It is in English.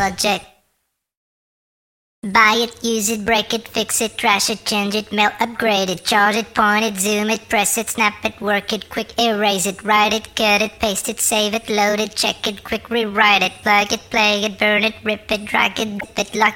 project. Buy it, use it, break it, fix it, trash it, change it, mail, upgrade it, charge it, point it, zoom it, press it, snap it, work it, quick erase it, write it, cut it, paste it, save it, load it, check it, quick rewrite it, plug it, play it, burn it, rip it, drag it, dip it, lock